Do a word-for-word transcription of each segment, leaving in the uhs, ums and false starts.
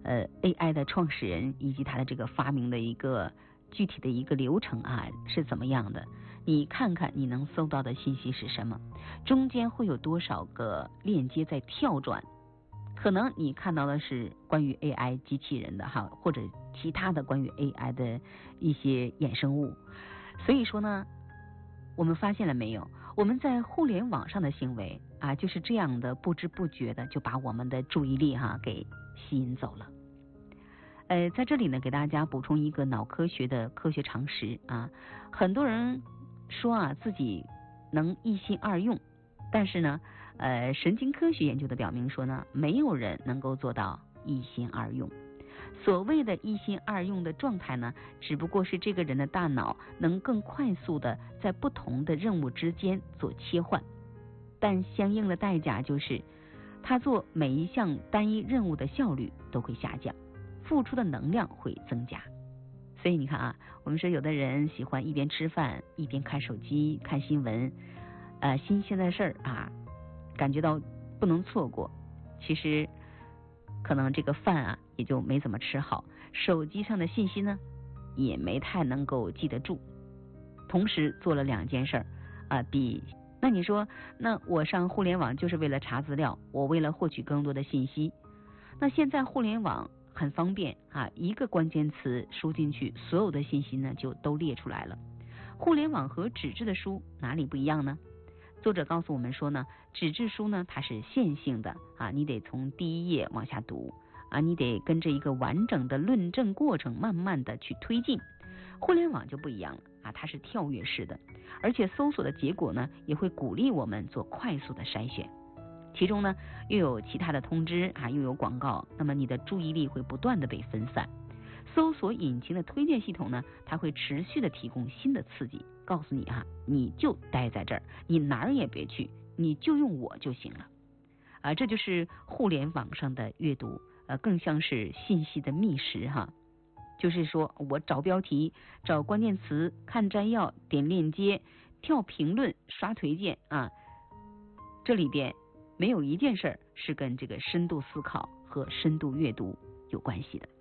呃 A I 的创始人以及他的这个发明的一个具体的一个流程啊是怎么样的，你看看你能搜到的信息是什么，中间会有多少个链接在跳转，可能你看到的是关于 A I 机器人的哈，或者其他的关于 A I 的一些衍生物。所以说呢，我们发现了没有，我们在互联网上的行为啊，就是这样的不知不觉的就把我们的注意力哈给吸引走了。呃，在这里呢，给大家补充一个脑科学的科学常识啊，很多人说啊自己能一心二用，但是呢，呃，神经科学研究的表明说呢，没有人能够做到一心二用。所谓的一心二用的状态呢，只不过是这个人的大脑能更快速的在不同的任务之间做切换，但相应的代价就是他做每一项单一任务的效率都会下降，付出的能量会增加。所以你看啊，我们说有的人喜欢一边吃饭一边看手机看新闻，呃，新鲜的事儿啊，感觉到不能错过，其实可能这个饭啊也就没怎么吃好，手机上的信息呢也没太能够记得住，同时做了两件事儿啊、呃，比那你说，那我上互联网就是为了查资料，我为了获取更多的信息。那现在互联网很方便啊，一个关键词输进去，所有的信息呢就都列出来了。互联网和纸质的书哪里不一样呢？作者告诉我们说呢，纸质书呢它是线性的啊，你得从第一页往下读啊，你得跟着一个完整的论证过程慢慢的去推进。互联网就不一样了啊，它是跳跃式的，而且搜索的结果呢也会鼓励我们做快速的筛选，其中呢又有其他的通知啊，又有广告，那么你的注意力会不断的被分散。搜索引擎的推荐系统呢，它会持续的提供新的刺激，告诉你啊，你就待在这儿，你哪儿也别去，你就用我就行了啊，这就是互联网上的阅读，呃，更像是信息的觅食哈。就是说我找标题，找关键词，看摘要，点链接，跳评论，刷推荐啊，这里边没有一件事儿是跟这个深度思考和深度阅读有关系的。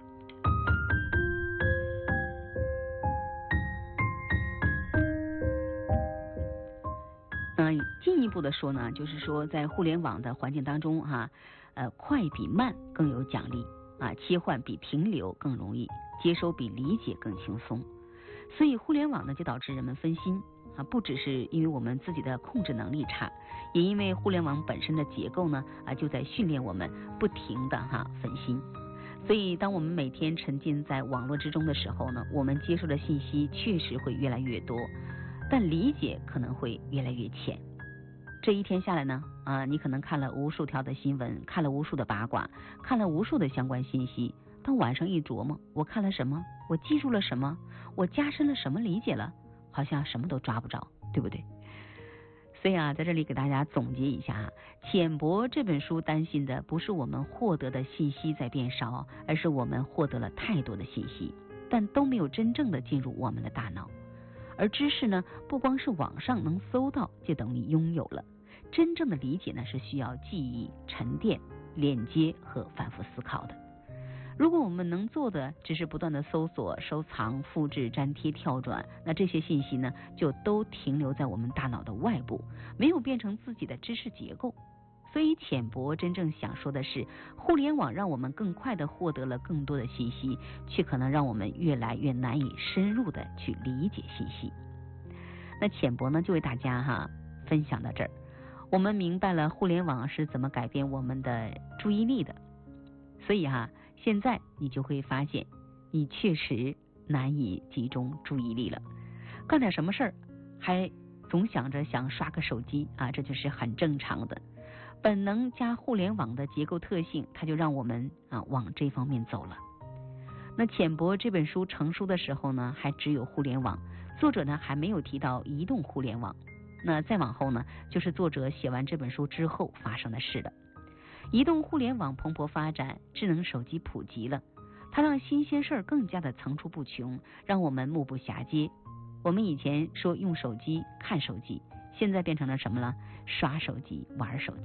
嗯、呃，进一步的说呢，就是说在互联网的环境当中哈、啊，呃，快比慢更有奖励啊，切换比停留更容易，接收比理解更轻松。所以互联网呢就导致人们分心啊，不只是因为我们自己的控制能力差，也因为互联网本身的结构呢啊就在训练我们不停的哈、啊、分心。所以当我们每天沉浸在网络之中的时候呢，我们接受的信息确实会越来越多，但理解可能会越来越浅。这一天下来呢啊，你可能看了无数条的新闻，看了无数的八卦，看了无数的相关信息，当晚上一琢磨，我看了什么，我记住了什么，我加深了什么理解了，好像什么都抓不着，对不对？所以啊，在这里给大家总结一下啊，浅薄这本书担心的不是我们获得的信息在变少，而是我们获得了太多的信息，但都没有真正的进入我们的大脑。而知识呢，不光是网上能搜到就等于拥有了，真正的理解呢是需要记忆、沉淀、链接和反复思考的。如果我们能做的只是不断的搜索、收藏、复制、粘贴、跳转，那这些信息呢就都停留在我们大脑的外部，没有变成自己的知识结构。所以浅薄真正想说的是，互联网让我们更快的获得了更多的信息，却可能让我们越来越难以深入的去理解信息。那浅薄呢就为大家哈分享到这儿，我们明白了互联网是怎么改变我们的注意力的。所以哈，现在你就会发现，你确实难以集中注意力了。干点什么事儿，还总想着想刷个手机啊，这就是很正常的。本能加互联网的结构特性，它就让我们啊往这方面走了。那浅薄这本书成书的时候呢，还只有互联网，作者呢还没有提到移动互联网。那再往后呢，就是作者写完这本书之后发生的事了。移动互联网蓬勃发展，智能手机普及了，它让新鲜事儿更加的层出不穷，让我们目不暇接。我们以前说用手机看手机，现在变成了什么了？刷手机玩手机。